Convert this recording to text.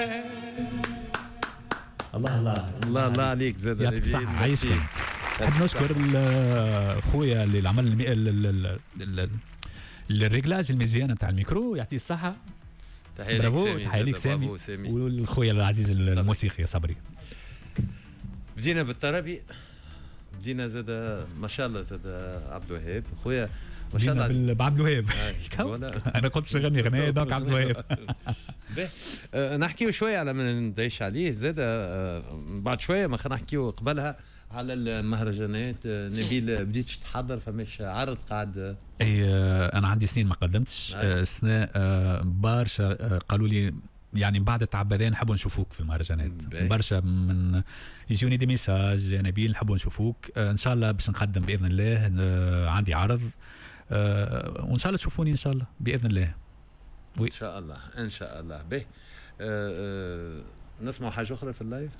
الله الله الله الله عليك زاد. يعطيك الصحة عايشكم. نحب نشكر خويا اللي عمل الريجلاج المزيان نتاع الميكرو، يعطيه الصحة. تحية ليك سامي والخويا العزيز الموسيقي صبري. بدينا بالطربي، بدينا زاد ما شاء الله زاد عبد الوهاب خويا ما شاء الله بعبد الوهاب. انا كنت شغلني غنايه دونك عبد الوهاب. نحكيو شويه على من نديش عليه زاد بعد شويه، ما خلينا نحكيو قبلها على المهرجانات. نبيل بديتش تحضر فماش عرض قاعد؟ اي انا عندي سنين ما قدمتش. السنه برشا قالوا لي يعني بعد التعبدين نحبوا نشوفوك في المهرجانات. برشا من يجوني دي ميساج يا نبيل نحبوا نشوفوك. ان شاء الله باش نقدم باذن الله. عندي عرض وان شاء الله تشوفوني ان شاء الله باذن الله. ان شاء الله ان شاء الله. به نسمع حاجه اخرى في اللايف.